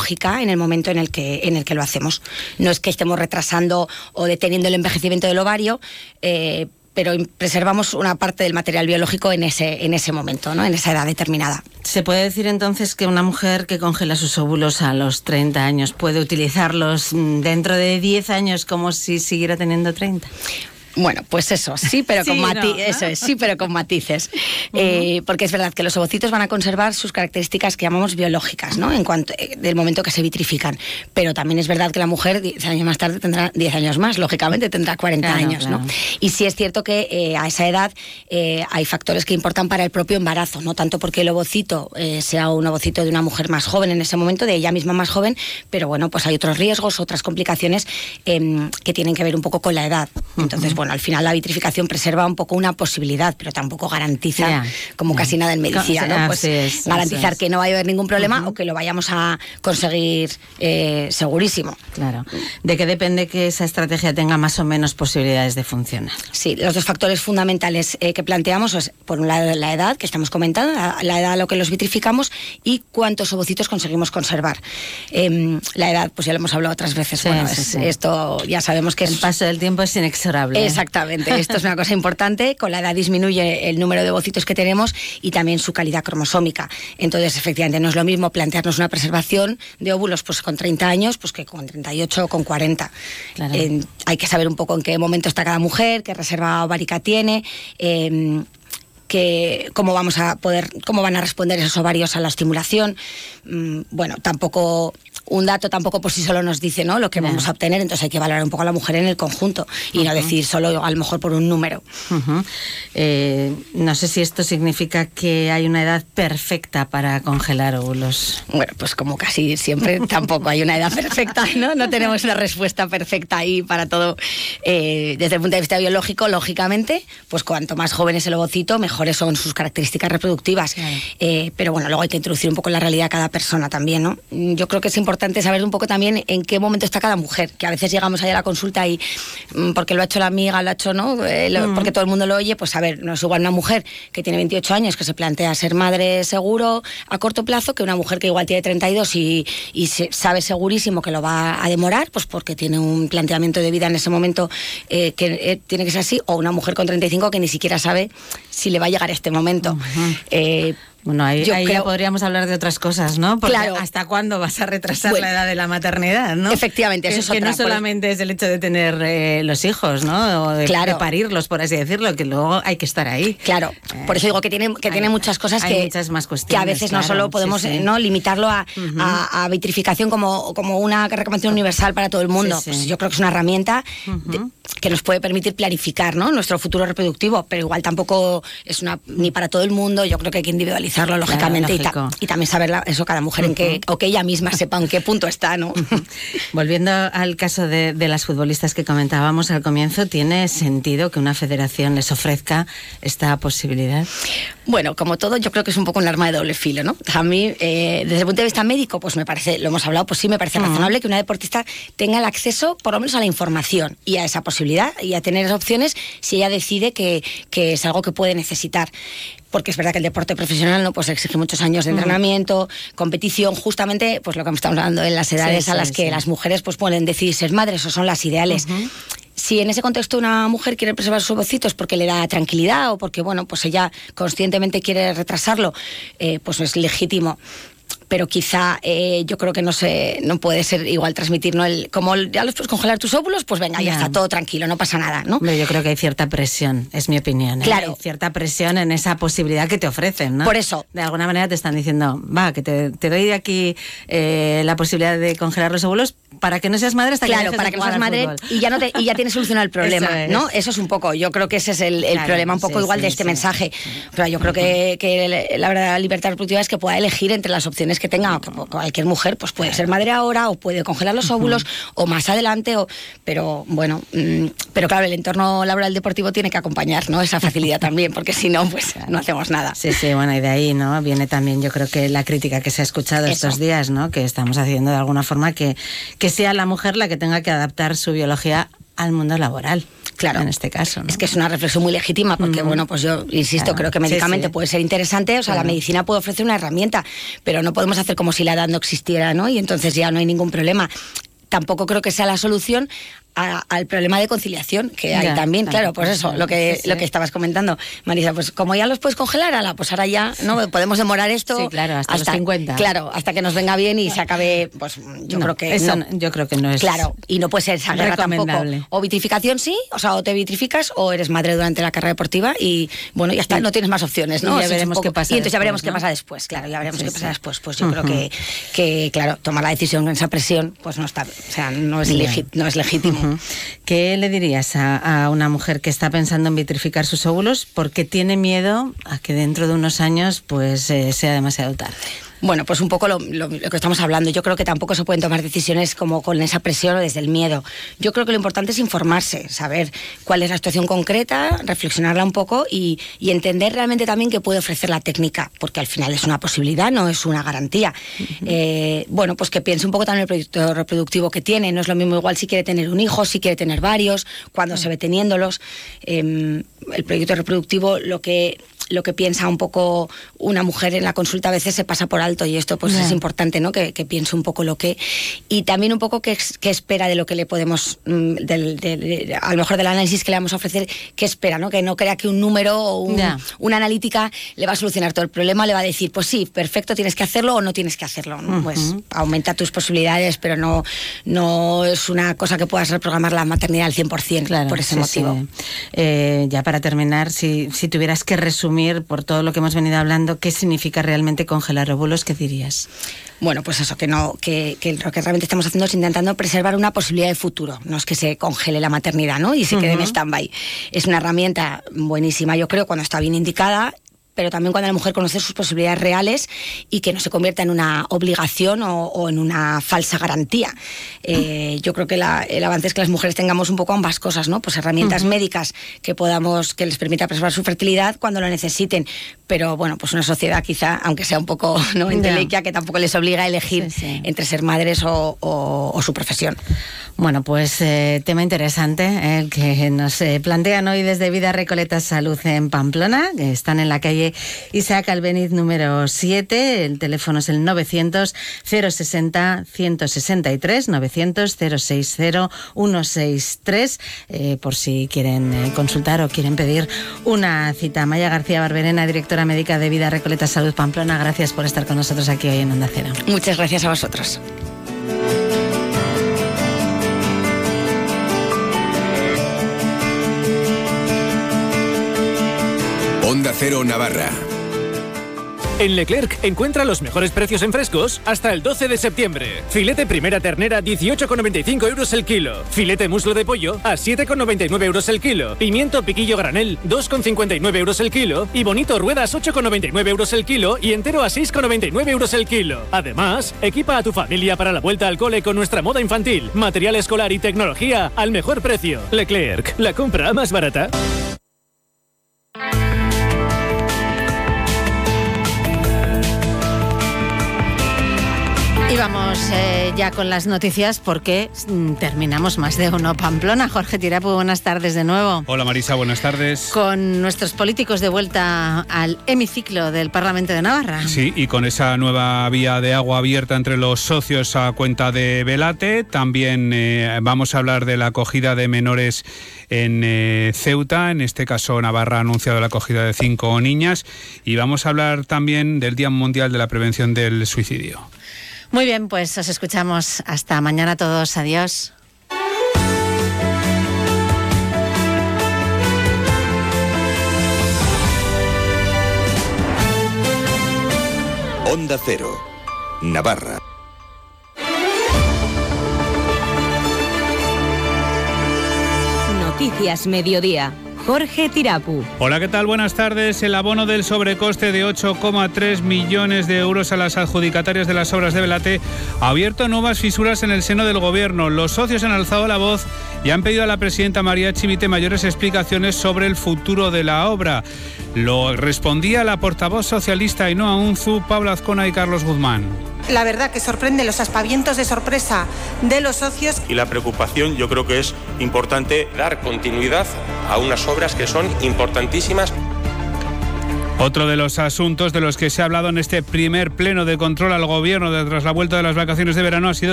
biológica en el momento en el que lo hacemos. No es que estemos retrasando o deteniendo el envejecimiento del ovario, pero preservamos una parte del material biológico en ese momento, ¿no? En esa edad determinada. ¿Se puede decir entonces que una mujer que congela sus óvulos a los 30 años puede utilizarlos dentro de 10 años como si siguiera teniendo 30? Bueno, pues eso, sí, pero con sí, pero con matices. Porque es verdad que los ovocitos van a conservar sus características que llamamos biológicas, ¿no? En cuanto del momento que se vitrifican. Pero también es verdad que la mujer 10 años más tarde tendrá 10 años más, lógicamente tendrá 40 años, ¿no? Y sí es cierto que a esa edad hay factores que importan para el propio embarazo, no tanto porque el ovocito sea un ovocito de una mujer más joven en ese momento, de ella misma más joven, pero bueno, pues hay otros riesgos, otras complicaciones que tienen que ver un poco con la edad. Entonces, bueno, al final la vitrificación preserva un poco una posibilidad, pero tampoco garantiza, como casi nada en medicina, ¿no? Pues garantizar que no va a haber ningún problema o que lo vayamos a conseguir segurísimo. Claro. ¿De qué depende que esa estrategia tenga más o menos posibilidades de funcionar? Sí, los dos factores fundamentales que planteamos es, por un lado, la edad, que estamos comentando, la edad a lo que los vitrificamos, y cuántos ovocitos conseguimos conservar. La edad, pues ya lo hemos hablado otras veces. Esto ya sabemos que el paso del tiempo es inexorable. Exactamente, esto es una cosa importante. Con la edad disminuye el número de ovocitos que tenemos y también su calidad cromosómica. Entonces, efectivamente, no es lo mismo plantearnos una preservación de óvulos pues con 30 años pues que con 38 o con 40. Claro. Hay que saber un poco en qué momento está cada mujer, qué reserva ovárica tiene, cómo van a responder esos ovarios a la estimulación. Bueno, un dato tampoco por sí solo nos dice, ¿no?, lo que vamos a obtener, entonces hay que valorar un poco a la mujer en el conjunto y no decir solo a lo mejor por un número. No sé si esto significa que hay una edad perfecta para congelar óvulos. Bueno, pues como casi siempre tampoco hay una edad perfecta, ¿no? No tenemos una respuesta perfecta ahí para todo. Desde el punto de vista biológico, lógicamente, pues cuanto más joven es el ovocito, mejores son sus características reproductivas. Claro. Pero bueno, luego hay que introducir un poco la realidad a cada persona también, ¿no? Yo creo que es importante saber un poco también en qué momento está cada mujer, que a veces llegamos allá a la consulta y porque lo ha hecho la amiga, lo ha hecho, ¿no? Porque todo el mundo lo oye, pues a ver, no es igual una mujer que tiene 28 años que se plantea ser madre seguro a corto plazo que una mujer que igual tiene 32 y sabe segurísimo que lo va a demorar, pues porque tiene un planteamiento de vida en ese momento que tiene que ser así, o una mujer con 35 que ni siquiera sabe si le va a llegar este momento. Bueno, ahí ya podríamos hablar de otras cosas, ¿no? Porque claro, ¿hasta cuándo vas a retrasar la edad de la maternidad, no? Efectivamente, eso es otra. Que no solamente es el hecho de tener los hijos, ¿no? O de parirlos, por así decirlo, que luego hay que estar ahí. Claro, por eso digo que tiene muchas cosas muchas más cuestiones, que a veces no solo podemos no limitarlo a vitrificación como una reclamación universal para todo el mundo. Pues yo creo que es una herramienta que nos puede permitir planificar, ¿no?, nuestro futuro reproductivo, pero igual tampoco es ni para todo el mundo. Yo creo que hay que individualizar lógicamente, y también saber eso cada mujer en qué, o que ella misma sepa en qué punto está, ¿no? Volviendo al caso de las futbolistas que comentábamos al comienzo, ¿tiene sentido que una federación les ofrezca esta posibilidad? Bueno, como todo, yo creo que es un poco un arma de doble filo, ¿no? A mí, desde el punto de vista médico, pues me parece, lo hemos hablado, pues sí me parece razonable que una deportista tenga el acceso, por lo menos, a la información y a esa posibilidad y a tener esas opciones si ella decide que es algo que puede necesitar. Porque es verdad que el deporte profesional no pues exige muchos años de entrenamiento, competición, justamente pues lo que estamos hablando en las edades a las que las mujeres pues pueden decidir ser madres o son las ideales. Si en ese contexto una mujer quiere preservar sus ovocitos porque le da tranquilidad o porque bueno pues ella conscientemente quiere retrasarlo, pues es legítimo. Pero quizá yo creo que no puede ser igual transmitir, ¿no? Como ya los puedes congelar tus óvulos, pues venga, ya está todo tranquilo, no pasa nada, ¿no? Yo creo que hay cierta presión, es mi opinión, ¿eh? Claro. Hay cierta presión en esa posibilidad que te ofrecen, ¿no? Por eso. De alguna manera te están diciendo, que te doy de aquí la posibilidad de congelar los óvulos para que no seas madre hasta que dejes para de que no jugar seas madre y ya tienes solucionado el problema, ¿no? Eso es un poco, yo creo que ese es el problema un poco igual de este mensaje. Pero yo creo que la verdad, la libertad reproductiva es que pueda elegir entre las opciones que tenga. Cualquier mujer pues puede ser madre ahora o puede congelar los óvulos o más adelante, pero bueno, pero claro, el entorno laboral deportivo tiene que acompañar, ¿no?, esa facilidad también, porque si no, pues no hacemos nada. Sí, bueno, y de ahí, ¿no?, viene también, yo creo que la crítica que se ha escuchado estos días, ¿no?, que estamos haciendo de alguna forma que sea la mujer la que tenga que adaptar su biología al mundo laboral. claro, en este caso, ¿no? Es que es una reflexión muy legítima, porque bueno, pues yo insisto, claro, creo que médicamente puede ser interesante, o sea, claro, la medicina puede ofrecer una herramienta, pero no podemos hacer como si la edad no existiera, ¿no? Y entonces ya no hay ningún problema. Tampoco creo que sea la solución al problema de conciliación que hay también, claro, pues eso, lo que estabas comentando, Marisa, pues como ya los puedes congelar, pues ahora ya no podemos demorar esto, sí, claro, hasta los 50. Claro, hasta que nos venga bien y se acabe, pues yo creo que eso no. Yo creo que no es, claro, y no puede ser esa guerra tampoco. O vitrificación sí, o sea, o te vitrificas o eres madre durante la carrera deportiva y bueno, ya está, no tienes más opciones, ¿no? Y ya veremos qué pasa. Y entonces ya veremos después, qué pasa después, claro, ya veremos qué pasa después. Pues yo creo que claro, tomar la decisión con esa presión, pues no está, o sea, no es legítimo. ¿Qué le dirías a una mujer que está pensando en vitrificar sus óvulos porque tiene miedo a que dentro de unos años pues sea demasiado tarde? Bueno, pues un poco lo que estamos hablando. Yo creo que tampoco se pueden tomar decisiones como con esa presión o desde el miedo. Yo creo que lo importante es informarse, saber cuál es la situación concreta, reflexionarla un poco y entender realmente también qué puede ofrecer la técnica, porque al final es una posibilidad, no es una garantía. Bueno, pues que piense un poco también el proyecto reproductivo que tiene. No es lo mismo igual si quiere tener un hijo, si quiere tener varios, cuando se ve teniéndolos. El proyecto reproductivo, lo que piensa un poco una mujer en la consulta a veces se pasa por alto y esto pues es importante, ¿no? Que piense un poco y también un poco qué espera de lo que le podemos a lo mejor del análisis que le vamos a ofrecer, qué espera, ¿no? Que no crea que un número o una analítica le va a solucionar todo el problema, le va a decir pues sí, perfecto, tienes que hacerlo o no tienes que hacerlo, ¿no? Pues aumenta tus posibilidades, pero no es una cosa que puedas reprogramar la maternidad al 100%, claro, por ese motivo. Sí. Ya para terminar, si tuvieras que resumir por todo lo que hemos venido hablando, ¿qué significa realmente congelar óvulos? ¿Qué dirías? Bueno, pues eso, que lo que realmente estamos haciendo es intentando preservar una posibilidad de futuro, no es que se congele la maternidad, ¿no? Y se quede en stand-by. Es una herramienta buenísima, yo creo, cuando está bien indicada, pero también cuando la mujer conoce sus posibilidades reales y que no se convierta en una obligación o en una falsa garantía. Yo creo que el avance es que las mujeres tengamos un poco ambas cosas, ¿no? Pues herramientas médicas que les permita preservar su fertilidad cuando lo necesiten, pero bueno, pues una sociedad quizá, aunque sea un poco no entelequia, que tampoco les obliga a elegir entre ser madres o su profesión. Bueno, pues tema interesante el que nos plantean hoy desde Vida Recoleta Salud en Pamplona, que están en la calle Isaac Albéniz número 7, el teléfono es el 900-060-163, 900-060-163, por si quieren consultar o quieren pedir una cita. Maya García Barberena, directora médica de Vida Recoleta Salud Pamplona, gracias por estar con nosotros aquí hoy en Onda Cero. Muchas gracias a vosotros. Onda Cero Navarra. En Leclerc encuentra los mejores precios en frescos hasta el 12 de septiembre. Filete primera ternera 18,95 euros el kilo. Filete muslo de pollo a 7,99 euros el kilo. Pimiento piquillo granel 2,59 euros el kilo. Y bonito ruedas 8,99 euros el kilo y entero a 6,99 euros el kilo. Además, equipa a tu familia para la vuelta al cole con nuestra moda infantil, material escolar y tecnología al mejor precio. Leclerc, la compra más barata. Y vamos ya con las noticias porque terminamos Más de Uno Pamplona. Jorge Tirapu, buenas tardes de nuevo. Hola Marisa, buenas tardes. Con nuestros políticos de vuelta al hemiciclo del Parlamento de Navarra. Sí, y con esa nueva vía de agua abierta entre los socios a cuenta de Belate. También vamos a hablar de la acogida de menores en Ceuta. En este caso Navarra ha anunciado la acogida de 5 niñas. Y vamos a hablar también del Día Mundial de la Prevención del Suicidio. Muy bien, pues os escuchamos. Hasta mañana a todos. Adiós. Onda Cero, Navarra. Noticias Mediodía. Jorge Tirapu. Hola, ¿qué tal? Buenas tardes. El abono del sobrecoste de 8,3 millones de euros a las adjudicatarias de las obras de Belate ha abierto nuevas fisuras en el seno del Gobierno. Los socios han alzado la voz y han pedido a la presidenta María Chivite mayores explicaciones sobre el futuro de la obra. Lo respondía la portavoz socialista Ainhoa Unzu, Pablo Azcona y Carlos Guzmán. La verdad que sorprende los aspavientos de sorpresa de los socios. Y la preocupación, yo creo que es importante dar continuidad a unas obras que son importantísimas. Otro de los asuntos de los que se ha hablado en este primer pleno de control al Gobierno tras la vuelta de las vacaciones de verano ha sido